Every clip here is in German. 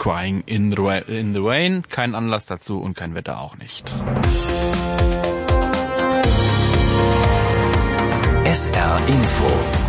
Crying in the Rain. Kein Anlass dazu und kein Wetter auch nicht. SR Info.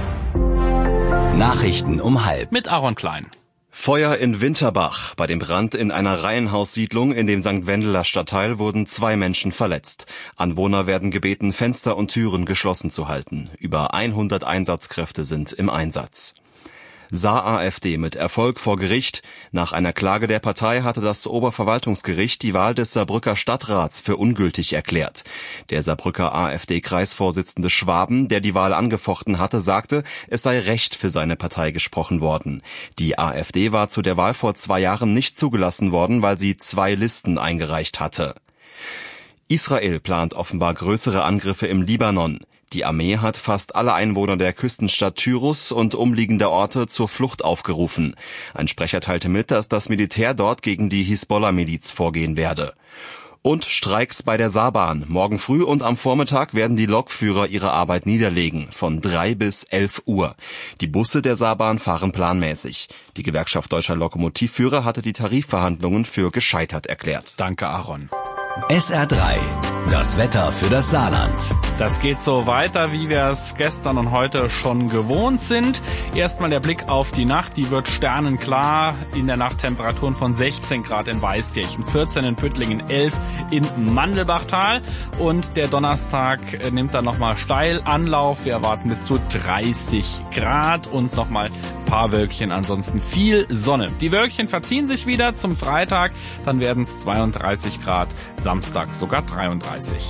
Nachrichten um 12:30. Mit Aaron Klein. Feuer in Winterbach. Bei dem Brand in einer Reihenhaussiedlung in dem St. Wendeler Stadtteil wurden 2 Menschen verletzt. Anwohner werden gebeten, Fenster und Türen geschlossen zu halten. Über 100 Einsatzkräfte sind im Einsatz. Saar-AfD mit Erfolg vor Gericht. Nach einer Klage der Partei hatte das Oberverwaltungsgericht die Wahl des Saarbrücker Stadtrats für ungültig erklärt. Der Saarbrücker AfD-Kreisvorsitzende Schwaben, der die Wahl angefochten hatte, sagte, es sei Recht für seine Partei gesprochen worden. Die AfD war zu der Wahl vor 2 Jahren nicht zugelassen worden, weil sie 2 Listen eingereicht hatte. Israel plant offenbar größere Angriffe im Libanon. Die Armee hat fast alle Einwohner der Küstenstadt Tyrus und umliegender Orte zur Flucht aufgerufen. Ein Sprecher teilte mit, dass das Militär dort gegen die Hisbollah-Miliz vorgehen werde. Und Streiks bei der Saarbahn. Morgen früh und am Vormittag werden die Lokführer ihre Arbeit niederlegen, von 3 bis 11 Uhr. Die Busse der Saarbahn fahren planmäßig. Die Gewerkschaft Deutscher Lokomotivführer hatte die Tarifverhandlungen für gescheitert erklärt. Danke, Aaron. SR3. Das Wetter für das Saarland. Das geht so weiter, wie wir es gestern und heute schon gewohnt sind. Erstmal der Blick auf die Nacht. Die wird sternenklar. In der Nacht Temperaturen von 16 Grad in Weißkirchen, 14 in Püttlingen, 11 in Mandelbachtal. Und der Donnerstag nimmt dann nochmal steil Anlauf. Wir erwarten bis zu 30 Grad und nochmal ein paar Wölkchen. Ansonsten viel Sonne. Die Wölkchen verziehen sich wieder zum Freitag. Dann werden es 32 Grad. Samstag sogar 33.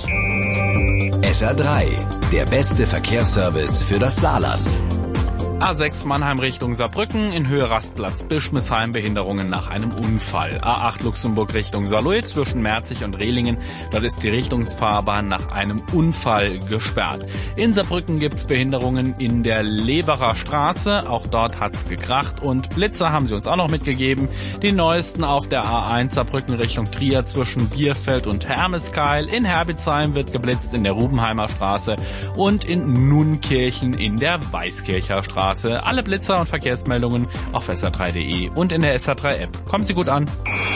SR3, der beste Verkehrsservice für das Saarland. A6 Mannheim Richtung Saarbrücken, in Höhe Rastplatz Bischmisheim, Behinderungen nach einem Unfall. A8 Luxemburg Richtung Saarlouis zwischen Merzig und Rehlingen, dort ist die Richtungsfahrbahn nach einem Unfall gesperrt. In Saarbrücken gibt's Behinderungen in der Leverer Straße, auch dort hat's gekracht und Blitzer haben sie uns auch noch mitgegeben. Die neuesten auf der A1 Saarbrücken Richtung Trier zwischen Bierfeld und Hermeskeil. In Herbitzheim wird geblitzt in der Rubenheimer Straße und in Nunkirchen in der Weißkircher Straße. Alle Blitzer und Verkehrsmeldungen auf sr3.de und in der SR3-App. Kommen Sie gut an.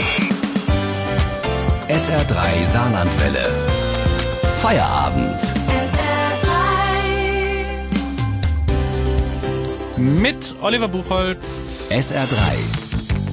SR3 Saarlandwelle. Feierabend. Mit Oliver Buchholz. SR3